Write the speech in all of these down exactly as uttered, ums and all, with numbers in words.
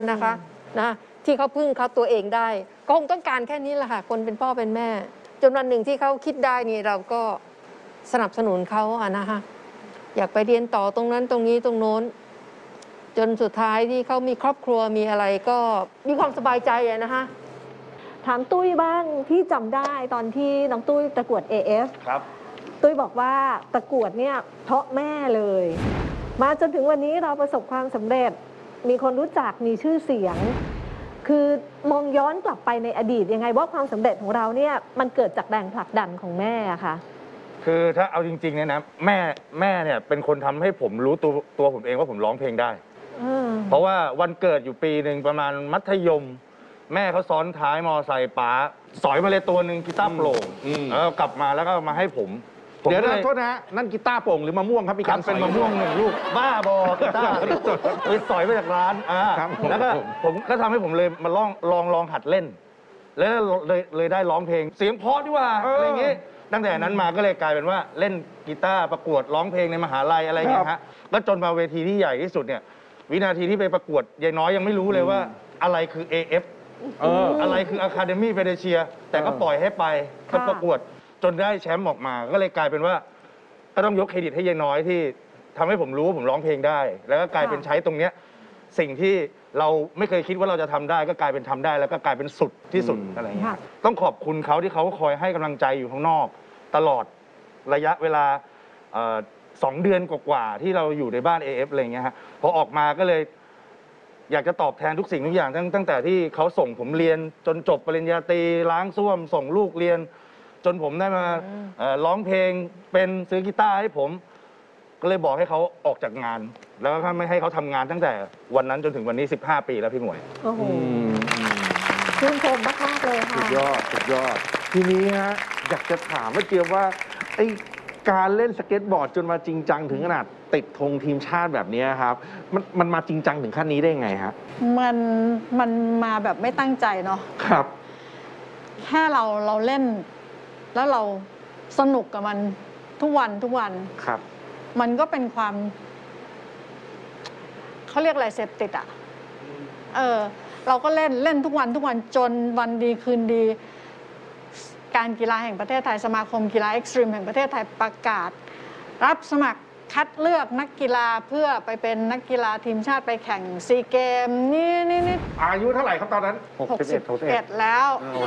นะคะนะที่เขาพึ่งเขาตัวเองได้ก็คงต้องการแค่นี้แหละค่ะคนเป็นพ่อเป็นแม่จนวันหนึ่งที่เขาคิดได้นี่เราก็สนับสนุนเขาอะนะคะอยากไปเรียนต่อตรงนั้นตรงนี้ตรงโน้นจนสุดท้ายที่เขามีครอบครัวมีอะไรก็มีความสบายใจอะนะคะถามตุ้ยบ้างพี่จำได้ตอนที่น้องตุ้ยประกวด เอ เอฟครับตุ้ยบอกว่าประกวดเนี่ยเพราะแม่เลยมาจนถึงวันนี้เราประสบความสำเร็จมีคนรู้จักมีชื่อเสียงคือมองย้อนกลับไปในอดีตยังไงว่าความสำเร็จของเราเนี่ยมันเกิดจากแรงผลักดันของแม่อะค่ะคือถ้าเอาจริงๆเนี่ยนะแม่แม่เนี่ยเป็นคนทำให้ผมรู้ตัวตัวผมเองว่าผมร้องเพลงได้เพราะว่าวันเกิดอยู่ปีหนึ่งประมาณมัธยมแม่เขาซ้อนท้ายมอไซค์ป๋าสอยมาเลยตัวหนึ่งกีตาร์โปร่งแล้วกลับมาแล้วก็มาให้ผมเดี๋ยวนะโทษนะนั่นกีตาร์โปร่งหรือมะม่วงครับมีการเป็นมะม่วงหนึ่งลูกบ้าบอกีตาร์ไปสอยมาจากร้านอ่าแล้วก็ผมก็ทำให้ผมเลยมาลองลองลองหัดเล่นแล้วเลยเลยได้ร้องเพลงเสียงเพราะดีว่าอะไรอย่างงี้ตั้งแต่นั้นมาก็เลยกลายเป็นว่าเล่นกีตาร์ประกวดร้องเพลงในมหาลัยอะไรอย่างเงี้ยฮะแล้วจนมาเวทีที่ใหญ่ที่สุดเนี่ยวินาทีที่ไปประกวดยายน้อยยังไม่รู้เลยว่าอะไรคือ เอ เอฟ อะไรคือ Academy f e d e c i a แต่ก็ปล่อยให้ไปก็ประกวดจนได้แชมป์ออกมาก็เลยกลายเป็นว่าก็ต้องยกเครดิตให้ยายน้อยที่ทำให้ผมรู้ว่าผมร้องเพลงได้แล้วก็กลายเป็นใช้ตรงเนี้ยสิ่งที่เราไม่เคยคิดว่าเราจะทำได้ก็กลายเป็นทำได้แล้วก็กลายเป็นสุดที่สุดอะไรอย่างเงี้ยต้องขอบคุณเขาที่เขาคอยให้กำลังใจอยู่ข้างนอกตลอดระยะเวลาสองเดือนกว่าๆที่เราอยู่ในบ้าน เอ เอฟ อะไรอย่างเงี้ยฮะพอออกมาก็เลยอยากจะตอบแทนทุกสิ่งทุกอย่างตั้งตั้งแต่ที่เขาส่งผมเรียนจนจบปริญญาตรีล้างส้วมส่งลูกเรียนจนผมได้มาร้องเพลงเป็นซื้อกีตาร์ให้ผมก็เลยบอกให้เขาออกจากงานแล้วก็ไม่ให้เขาทำงานตั้งแต่วันนั้นจนถึงวันนี้สิบห้าปีแล้วพี่หมวยโอ้โหชื่นชมมากๆเลยค่ะสุดยอดสุดยอดทีนี้ฮะอยากจะถามว่าเกียร์ว่าไอ้การเล่นสเก็ตบอร์ดจนมาจริงจังถึงขนาดติดธงทีมชาติแบบนี้ครับมันมันมาจริงจังถึงขั้นนี้ได้ไงฮะมันมันมาแบบไม่ตั้งใจเนาะครับแค่เราเราเล่นแล้วเราสนุกกับมันทุกวันทุกวันครับมันก็เป็นความเขาเรียกอะไรเสพติดอ่ะเออเราก็เล่นเล่นทุกวันทุกวันจนวันดีคืนดีการกีฬาแห่งประเทศไทยสมาคมกีฬาเอ็กซ์ตรีมแห่งประเทศไทยประกาศรับสมัครคัดเลือกนักกีฬาเพื่อไปเป็นนักกีฬาทีมชาติไปแข่งซีเกมนี่นี่นี่อายุเท่าไหร่ครับตอนนั้นหกสิบเอ็ดแล้ว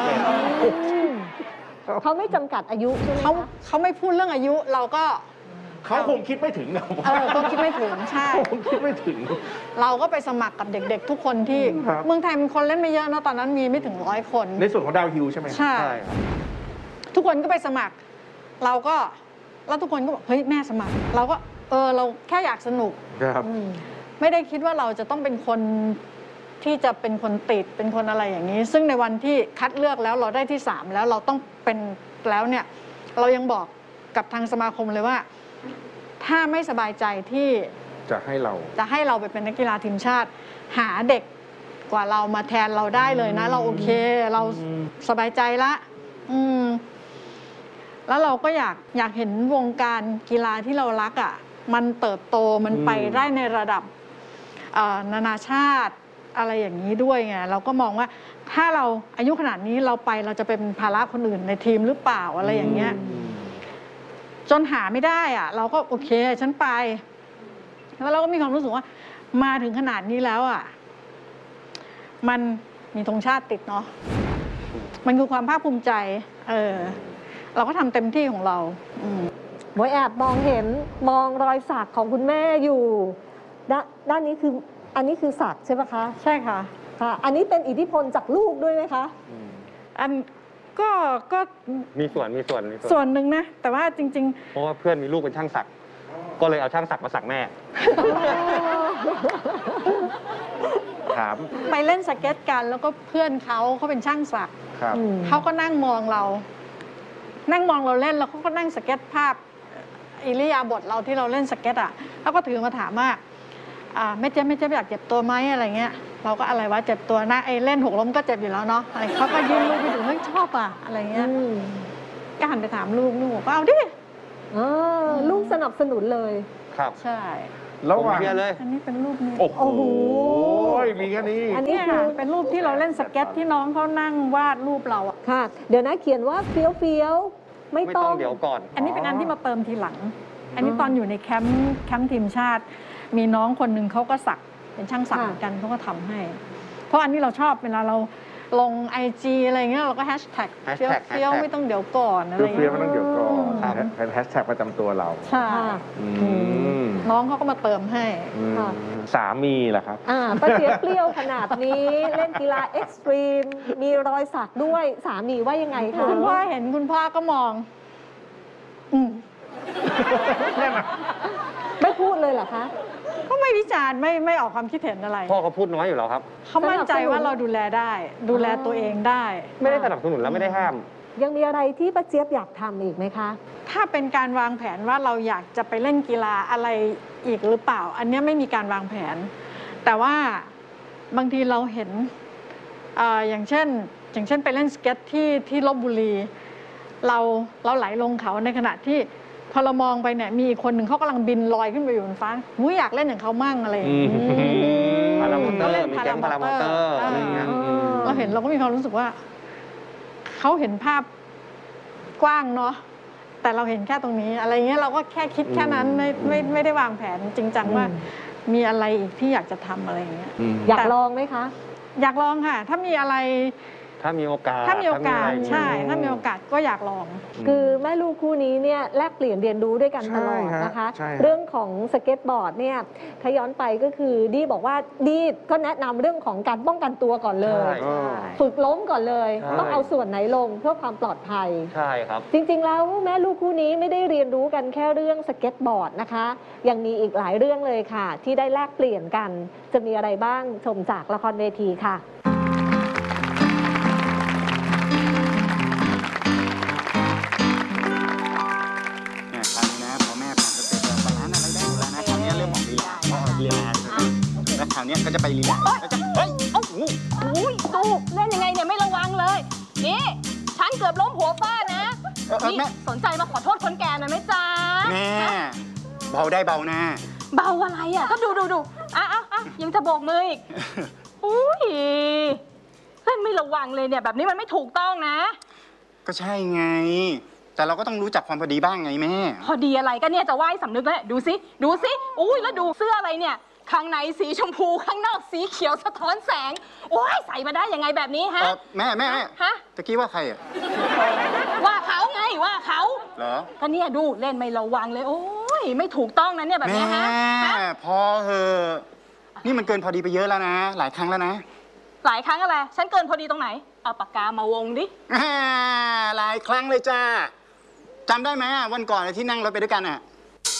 เขาไม่จำกัดอายุใช่ไหมเขาเขาไม่พูดเรื่องอายุเราก็เขาคงคิดไม่ถึงนะเออเขาคิดไม่ถึงใช่คงคิดไม่ถึงเราก็ไปสมัครกับเด็กๆทุกคนที่เมืองไทยมีคนเล่นไม่เยอะนะตอนนั้นมีไม่ถึงร้อยคนในส่วนของดาวฮิลใช่ไหมใช่ทุกคนก็ไปสมัครเราก็แล้วทุกคนก็บอกเฮ้ยแม่สมัครเราก็เออเราแค่อยากสนุกครับไม่ได้คิดว่าเราจะต้องเป็นคนที่จะเป็นคนติดเป็นคนอะไรอย่างนี้ซึ่งในวันที่คัดเลือกแล้วเราได้ที่สามแล้วเราต้องเป็นแล้วเนี่ยเรายังบอกกับทางสมาคมเลยว่าถ้าไม่สบายใจที่จะให้เราจะให้เราไปเป็นนักกีฬาทีมชาติหาเด็กกว่าเรามาแทนเราได้เลยนะเราโอเคเราสบายใจละอืมแล้วเราก็อยากอยากเห็นวงการกีฬาที่เรารักอ่ะมันเติบโตมันไปได้ในระดับนานาชาติอะไรอย่างนี้ด้วยไงเราก็มองว่าถ้าเราอายุขนาดนี้เราไปเราจะเป็นภาระคนอื่นในทีมหรือเปล่าอะไรอย่างเงี้ยจนหาไม่ได้อ่ะเราก็โอเคฉันไปแล้วเราก็มีความรู้สึกว่ามาถึงขนาดนี้แล้วอ่ะมันมีธงชาติติดเนาะมันคือความภาคภูมิใจเออเราก็ทำเต็มที่ของเราหมวยแอบมองเห็นมองรอยสักของคุณแม่อยู่ด้านนี้คืออันนี้คือสักใช่ไหมคะใช่ค่ะค่ะอันนี้เป็นอิทธิพลจากลูกด้วยไหมคะอันก็ก็มีส่วนมีส่วนมีส่วนหนึ่งนะแต่ว่าจริงๆเพราะว่าเพื่อนมีลูกเป็นช่างสักก็เลยเอาช่างสักมาสักแม่ถามไปเล่นสเก็ตกันแล้วก็เพื่อนเขาเขาเป็นช่างสักเขาก็นั่งมองเรานั่งมองเราเล่นแล้วเขาก็นั่งสเก็ตภาพอิริยาบถเราที่เราเล่นสเก็ตอ่ะเขาก็ถือมาถามว่าแม่เจ๊แม่เจ๊อยากเจ็บตัวไหมอะไรเงี้ยเราก็อะไรวะเจ็บตัวนะไอ้เล่นหกล้มก็เจ็บอยู่แล้วเนาะอะไรเขาก็ยื่นลูกไปดูเฮ้ยชอบอ่ะอะไรเงี้ยก็หันไปถามลูกลูกก็เอาดิลูกสนับสนุนเลยครับใช่ระหว่างผมเคลียร์เลยอันนี้เป็นรูปนี้โอ้โหโอ้โหมีแค่นี้อันนี้เนี่ยคืค่ะอเป็นรูปที่เราเล่นสเก็ตที่น้องเขานั่งวาดรูปเราอะค่ะ เดี๋ยวนะเขียนว่าเฟี้ยวเฟี้ยวๆไม่ไม่ต้ต้ออง งเดี๋ยวก่อนอันนี้เป็นอันที่มาเติมทีหลัง อันนี้ตอนอยู่ในแคมป์แคมป์ทีมชาติ มีน้องคนหนึ่งเขาก็สักเป็นช่างสักค่ะเหมือนกันเขาก็ทำให้ เพราะอันนี้เราชอบเวลาเราลงไอจีอะไรเงี้ยเราก็แฮชแท็ก hashtag เฟี้ยวเฟี้ยว hashtag ไม่ต้องเดี๋ยวก่อนอะไรเฟี้ยวเงี้ยๆมันต้องเดี๋ยวก่อนครับเป็นแฮชแท็กประจำตัวเราใช่ค่ะอืมน้องเขาก็มาเติมให้อืมค่ะสามีล่ะครับอ่าป้าเจี๊ยบเปรี้ยวขนาดนี้ เล่นกีฬาเอ็กซ์ตรีม มีรอยสักด้วยสามีว่ายังไงคะคุณพ่อเห็นคุณพ่อก็มอง อืมไม่พูดเลยเหรอคะก็ไม่วิจารณ์ไม่ไม่ออกความคิดเห็นอะไรพ่อเขาพูดน้อยอยู่แล้วครับเขามั่นใจว่าเราดูแลได้ ดูแลตัวเองได้ไม่ได้สนับสนุนแล้วไม่ได้ห้ามยังมีอะไรที่ป้าเจี๊ยบอยากทำอีกไหมคะถ้าเป็นการวางแผนว่าเราอยากจะไปเล่นกีฬาอะไรอีกหรือเปล่า อันเนี้ยไม่มีการวางแผน แต่ว่าบางทีเราเห็นเอ่ออย่างเช่น อย่างเช่นไปเล่นสเก็ตที่ที่ลพบุรี เราเราไหลลงเขาในขณะที่พอเรามองไปเนี่ยมีอีกคนหนึ่งเขากำลังบินลอยขึ้นไปอยู่บนฟ้าหูยอยากเล่นอย่างเขามั่งอะไรอย่างเงี้ยอืมพารามอเตอร์ก็เล่นมีพาแก๊ราง มพารามอเตอร์อะไรอย่างเงี้ยเราเห็นเราก็มีความรู้สึกว่า เขาเห็นภาพกว้างเนาะแต่เราเห็นแค่ตรงนี้ อะไรเงี้ยเราก็แค่คิดแค่นั้นไม่ไม่ไม่ได้วางแผนจริงจังว่าอืมมีอะไรอีกที่อยากจะทำอะไรอย่างเงี้ยอืมอยากลองไหมคะอยากลองค่ะ ถ้ามีอะไรถ้ามีโอกาสถ้ามีโอกาสถ้มีะไรใช่ ถ้ามีโอกาสก็อยากลองคือแม่ลูกคู่นี้เนี่ยแลกเปลี่ยนเรียนรู้ด้วยกันตลอดใช่ฮะนะคะใช่ฮะเรื่องของสเก็ตบอร์ดเนี่ยถ้าย้อนไปก็คือดีบอกว่าดีก็แนะนำเรื่องของการป้องกันตัวก่อนเลยใช่ฝึกล้มก่อนเลยใช่ต้องเอาส่วนไหนลงเพื่อความปลอดภัยใช่ครับจริงๆ แล้วแม่ลูกคู่นี้ไม่ได้เรียนรู้กันแค่เรื่องสเก็ตบอร์ดนะคะ ยังมีอีกหลายเรื่องเลยค่ะ ที่ได้แลกเปลี่ยนกัน จะมีอะไรบ้างชมจากละครเวทีค่ะเนี่ยคราวนี้นะพอแม่ผ่านสเต็ปบาลานซ์อะไรได้หมดแล้วนะคราวนี้เริ่มออกลีลาเพราะลีลาแล้วคราวนี้ก็จะไปลีลาแล้วจะเฮ้ยเอ้างูอุ้ยตูเล่นยังไงเนี่ยไม่ระวังเลย นี่ ฉันเกือบล้มหัวฟาดนะเออเออนี่แม่สนใจมาขอโทษคนแก่หน่อยไหมจ๊ะแม่เบาได้เบานะเบาอะไรอ่ะ ก็ดูดูดูอ่ะอ่ะอ่ะยังจะโบกมืออีก อุ้ยเล่นไม่ระวังเลยเนี่ย แบบนี้มันไม่ถูกต้องนะก็ใช่ไง แต่เราก็ต้องรู้จักความพอดีบ้างไงแม่พอดีอะไรกันเนี่ยจะไหว้สำนึกแล้วเนี่ยดูสิ ดูสิ อุ้ยแล้วดูเสื้ออะไรเนี่ย ข้างในสีชมพูข้างนอกสีเขียวสะท้อนแสง โอ้ยใส่มาได้ยังไงแบบนี้ฮะเออแม่แม่แม่ฮะตะกี้ว่าใครอ่ะว่าเขาไงว่าเขาเหรอก็เนี่ยดูเล่นไม่ระวังเลย โอ้ยไม่ถูกต้องนะเนี่ยแบบแม่เนี้ยฮะฮะพอเหอะนี่มันเกินพอดีไปเยอะแล้วนะ หลายครั้งแล้วนะหลายครั้งอะไร ฉันเกินพอดีตรงไหน เอาปากกามาวงดิอ่าหลายครั้งเลยจ้าจำได้ไหมอ่ะวันก่อนที่นั่งรถไปด้วยกันอ่ะ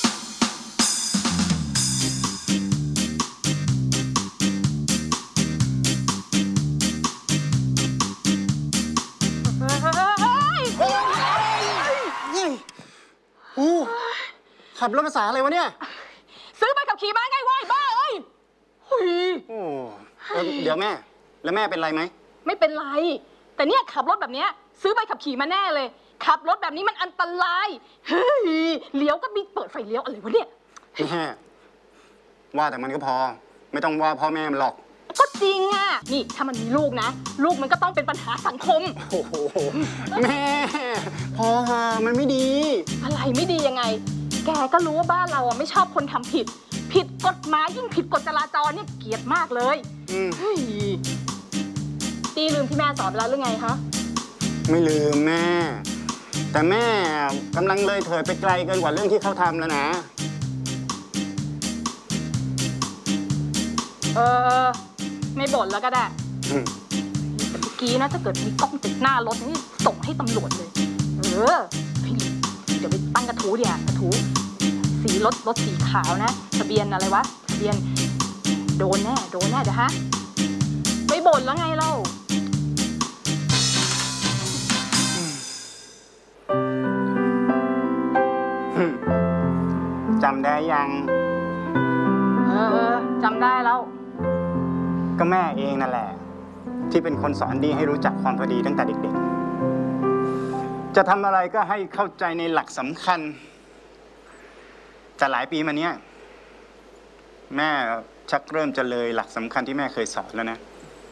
เฮ้ยเฮ้ยอู้ขับรถภาษาอะไรวะเนี่ยซื้อใบขับขี่มาไงวะไอ้บ้าเอ้ยหุยโอ้เออเดี๋ยวแม่ แล้วแม่เป็นไรไหมไม่เป็นไร แต่เนี่ยขับรถแบบเนี้ยซื้อใบขับขี่มาแน่เลย ขับรถแบบนี้มันอันตราย เฮ้ย เลี้ยวก็มีเปิดไฟเลี้ยวอะไรวะเนี่ยแม่ว่าแต่มันก็พอ ไม่ต้องว่าพ่อแม่มันหรอกก็จริงอ่ะ นี่ถ้ามันมีลูกนะ ลูกมันก็ต้องเป็นปัญหาสังคมโอ้โหแม่ พอเหอะมันไม่ดีอะไรไม่ดียังไง แกก็รู้ว่าบ้านเราอ่ะไม่ชอบคนทำผิด ผิดกฎหมายยิ่งผิดกฎจราจรเนี่ยเกลียดมากเลยอืมเฮ้ยตีลืมที่แม่สอนไปแล้วหรือไงคะไม่ลืมแม่ แต่แม่กำลังเลยเถิดไปไกลเกินกว่าเรื่องที่เขาทำแล้วนะเออ ไม่บ่นแล้วก็ได้อืมแต่เมื่อกี้นะถ้าเกิดมีกล้องติดหน้ารถนี่ส่งให้ตำรวจเลย เออพี่เดี๋ยวไปตั้งกระทู้เดี๋ยวกระทู้สีรถรถสีขาวนะทะเบียนอะไรวะทะเบียนโดนแน่โดนแน่เดี๋ยวฮะไม่บ่นแล้วไงเล่าจำได้ยังเออเออจำได้แล้วก็แม่เองนั่นแหละ ที่เป็นคนสอนดีให้รู้จักความพอดีตั้งแต่เด็กๆ จะทำอะไรก็ให้เข้าใจในหลักสำคัญแต่หลายปีมาเนี้ยแม่ชักเริ่มจะเลยหลักสำคัญที่แม่เคยสอนแล้วนะ